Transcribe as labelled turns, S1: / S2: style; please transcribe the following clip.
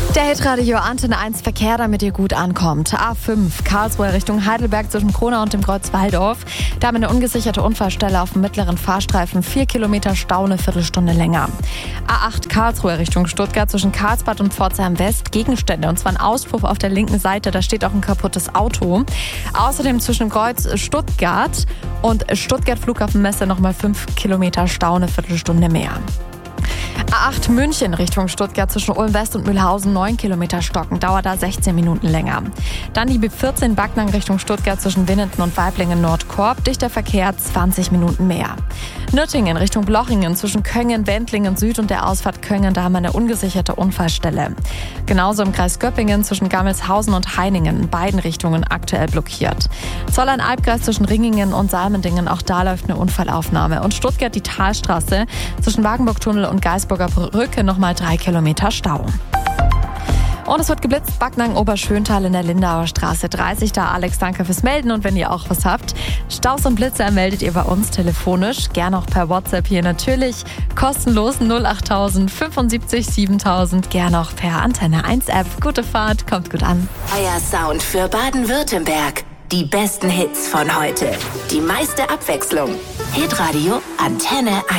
S1: Der Hitradio Antenne 1 Verkehr, damit ihr gut ankommt. A5 Karlsruhe Richtung Heidelberg zwischen Kronau und dem Kreuz Walldorf. Da haben wir eine ungesicherte Unfallstelle auf dem mittleren Fahrstreifen. 4 Kilometer Stau, eine Viertelstunde länger. A8 Karlsruhe Richtung Stuttgart zwischen Karlsbad und Pforzheim West. Gegenstände, und zwar ein Auspuff auf der linken Seite. Da steht auch ein kaputtes Auto. Außerdem zwischen Kreuz Stuttgart und Stuttgart Flughafen Messe nochmal 5 Kilometer Stau, eine Viertelstunde mehr. A8 München Richtung Stuttgart zwischen Ulm West und Mühlhausen 9 Kilometer stocken, dauert da 16 Minuten länger. Dann die B14 Backnang Richtung Stuttgart zwischen Winnenden und Waiblingen Nordkorb, dichter Verkehr 20 Minuten mehr. Nürtingen Richtung Blochingen zwischen Köngen, Wendlingen Süd und der Ausfahrt Köngen, da haben wir eine ungesicherte Unfallstelle. Genauso im Kreis Göppingen zwischen Gammelshausen und Heiningen, in beiden Richtungen aktuell blockiert. Zollern-Albkreis zwischen Ringingen und Salmendingen, auch da läuft eine Unfallaufnahme. Und Stuttgart die Talstraße zwischen Wagenburgtunnel und Geisburger Brücke nochmal 3 Kilometer Stau. Und es wird geblitzt, Backnang, Oberschöntal in der Lindauer Straße 30. Da Alex, danke fürs Melden. Und wenn ihr auch was habt, Staus und Blitze meldet ihr bei uns telefonisch. Gerne auch per WhatsApp hier natürlich. Kostenlos 08000 75 7000. Gerne auch per Antenne 1 App. Gute Fahrt, kommt gut an.
S2: Euer Sound für Baden-Württemberg. Die besten Hits von heute. Die meiste Abwechslung. Hitradio Antenne 1.